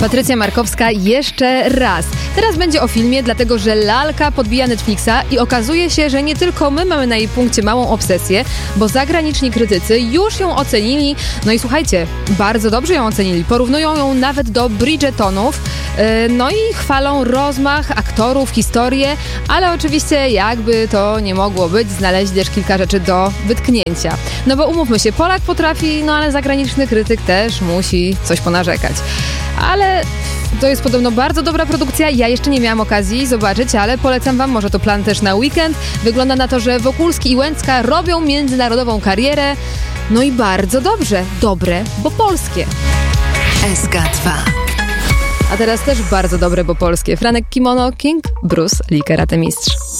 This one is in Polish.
Patrycja Markowska jeszcze raz. Teraz będzie o filmie, dlatego że lalka podbija Netflixa i okazuje się, że nie tylko my mamy na jej punkcie małą obsesję, bo zagraniczni krytycy już ją ocenili. No i słuchajcie, bardzo dobrze ją ocenili. Porównują ją nawet do Bridgertonów. No i chwalą rozmach aktorów, historię, ale oczywiście jakby to nie mogło być, znaleźli też kilka rzeczy do wytknięcia. No bo umówmy się, Polak potrafi, no ale zagraniczny krytyk też musi coś ponarzekać. Ale to jest podobno bardzo dobra produkcja. Ja jeszcze nie miałam okazji zobaczyć, ale polecam wam, może to plan też na weekend. Wygląda na to, że Wokulski i Łęcka robią międzynarodową karierę. No i bardzo dobrze. Dobre, bo polskie. SK2. A teraz też bardzo dobre, bo polskie. Franek Kimono, King, Bruce Lee, karate mistrz.